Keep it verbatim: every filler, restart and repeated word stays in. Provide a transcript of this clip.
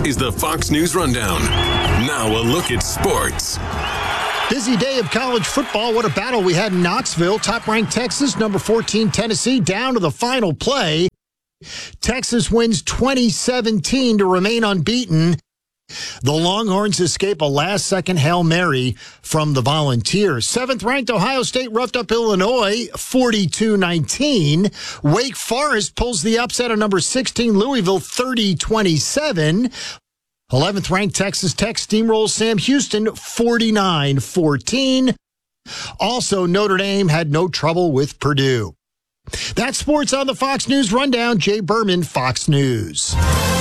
is the Fox News Rundown. Now a look at sports. Busy day of college football. What a battle we had in Knoxville. Top-ranked Texas, number fourteen Tennessee, down to the final play. Texas wins twenty seventeen to remain unbeaten. The Longhorns escape a last-second Hail Mary from the Volunteers. Seventh-ranked Ohio State roughed up Illinois forty-two nineteen. Wake Forest pulls the upset of number sixteen Louisville thirty twenty-seven. eleventh-ranked Texas Tech steamrolls Sam Houston forty-nine fourteen. Also, Notre Dame had no trouble with Purdue. That's sports on the Fox News Rundown. Jay Berman, Fox News.